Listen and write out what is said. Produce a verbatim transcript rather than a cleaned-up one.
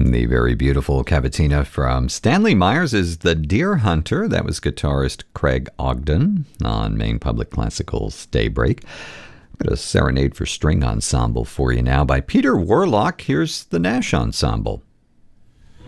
The very beautiful cavatina from Stanley Myers' The Deer Hunter. That was guitarist Craig Ogden on Maine Public Classical's Daybreak. I've got a serenade for string ensemble for you now by Peter Warlock. Here's the Nash Ensemble.